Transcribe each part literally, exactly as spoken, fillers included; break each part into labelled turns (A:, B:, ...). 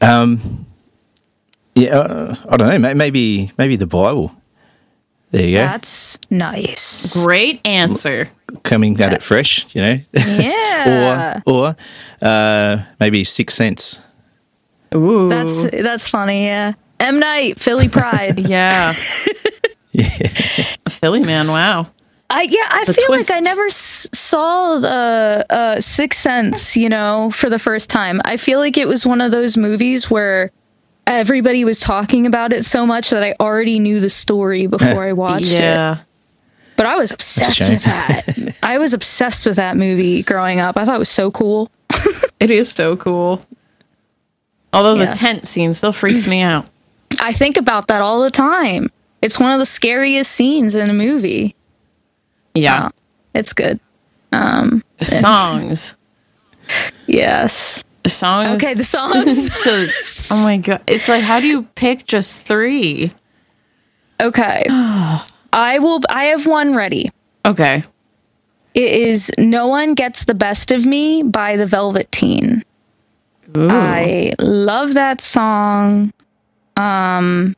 A: Um, yeah, uh, I don't know. may- Maybe maybe the Bible. There you go.
B: That's nice.
C: Great answer.
A: Coming at it fresh, you know.
B: Yeah.
A: or or uh, maybe Sixth Sense.
C: Ooh.
B: That's that's funny, yeah. M. Night, Philly Pride.
C: yeah.
A: Yeah.
C: A Philly man, wow.
B: I yeah, I
C: The
B: feel
C: twist.
B: like I never s- saw the uh, Sixth Sense, you know, for the first time. I feel like it was one of those movies where everybody was talking about it so much that I already knew the story before I watched it.
C: Yeah.
B: But I was obsessed
A: shame.
B: with that. I was obsessed with that movie growing up. I thought it was so cool.
C: It is so cool. Although
B: Yeah.
C: the tent scene still freaks me out.
B: I think about that all the time. It's one of the scariest scenes in a movie.
C: Yeah.
B: Uh, it's good. Um,
C: Songs.
B: yes.
C: Songs.
B: Okay, the songs.
C: to, oh my god. It's like, how do you pick just three?
B: Okay. I will I have one ready.
C: Okay.
B: It is No One Gets the Best of Me by the Velvet Teen.
C: Ooh.
B: I love that song. Um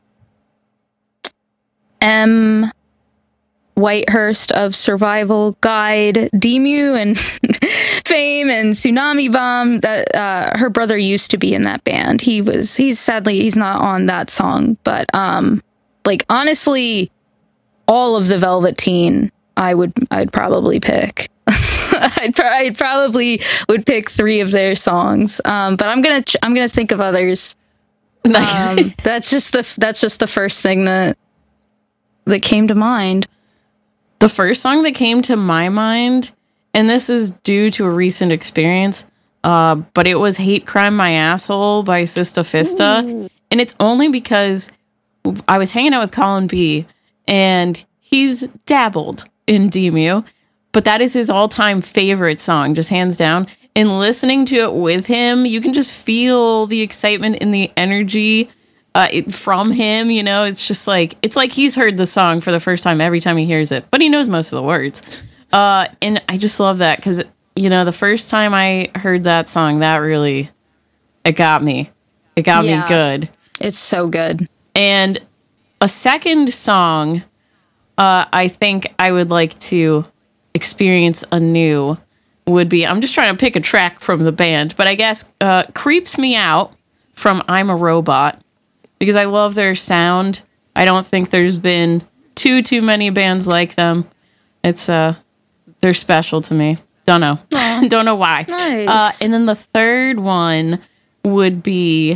B: M Whitehurst of Survival Guide, Demu and Fame and Tsunami Bomb. That uh, her brother used to be in that band. He was. He's sadly he's not on that song. But um, like honestly, all of the Velvet Teen, I would I'd probably pick. I'd, pro- I'd probably would pick three of their songs. Um, but I'm gonna ch- I'm gonna think of others.
C: Nice.
B: Um, that's just the that's just the first thing that that came to mind.
C: The first song that came to my mind, and this is due to a recent experience, uh, but it was Hate Crime My Asshole by Sista Fista. Ooh. And it's only because I was hanging out with Colin B, and he's dabbled in Demu, but that is his all-time favorite song, just hands down. And listening to it with him, you can just feel the excitement and the energy Uh, it, from him, you know. It's just like, it's like he's heard the song for the first time every time he hears it, but he knows most of the words. Uh, and I just love that because, you know, the first time I heard that song, that really, it got me. It got
B: Yeah.
C: me good.
B: It's so good.
C: And a second song, uh, I think I would like to experience anew would be, I'm just trying to pick a track from the band, but I guess uh, Creeps Me Out from I'm a Robot. Because I love their sound. I don't think there's been too, too many bands like them. It's, uh, they're special to me. Don't know. Don't know why.
B: Nice.
C: Uh, and then the third one would be,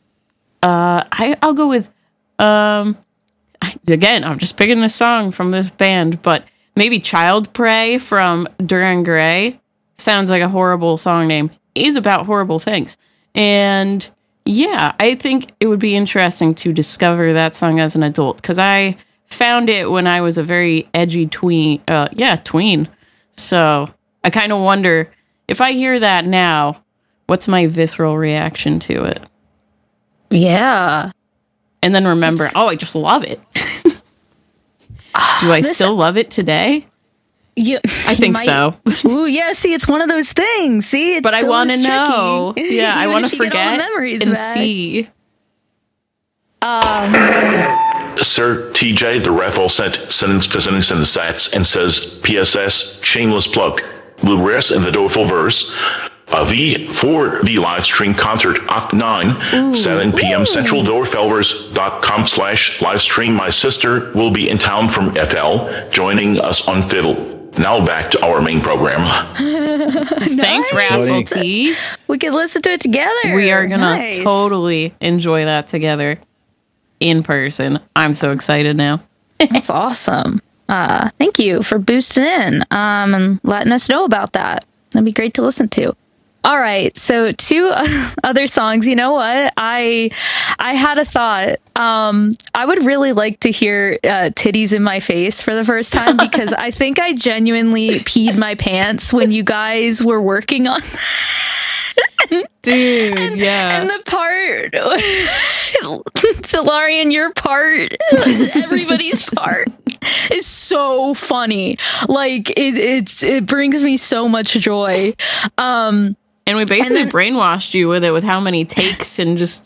C: uh, I, I'll go with, um, I, again, I'm just picking a song from this band, but maybe Child Prey from Duran Gray. Sounds like a horrible song name. Is about horrible things. And yeah, I think it would be interesting to discover that song as an adult, because I found it when I was a very edgy tween. Uh, yeah, tween. So I kind of wonder, if I hear that now, what's my visceral reaction to it?
B: Yeah.
C: And then remember, it's, oh, I just love it. Do I this, still love it today?
B: You,
C: I think might, so.
B: Ooh, yeah. See, it's one of those things. See, it's
C: but I want to know. Yeah, I want to forget and
B: back.
C: see.
B: Um,
D: Sir T J, the Rathol sent sends sends in the sats and says, P S S, shameless plug. Bluegrass in the Doleful Verse. Uh, the for the live stream concert Oct nine, ooh, seven p.m. Ooh. Central Doorfelvers dot com slash live stream. My sister will be in town from F L, joining us on fiddle. Now back to our main program.
C: Thanks, Raffle T.
B: We can listen to it together.
C: We are gonna
B: nice.
C: totally enjoy that together in person. I'm so excited now.
B: That's awesome. Uh, thank you for boosting in um, and letting us know about that. That'd be great to listen to. All right, so two other songs. You know what? I I had a thought. Um, I would really like to hear uh, "Titties in My Face" for the first time, because I think I genuinely peed my pants when you guys were working on that.
C: Dude,
B: and,
C: yeah.
B: And the part, Solarian, your part, everybody's part is so funny. Like it, it, it brings me so much joy. Um,
C: And we basically
B: and then,
C: brainwashed you with it, with how many takes and just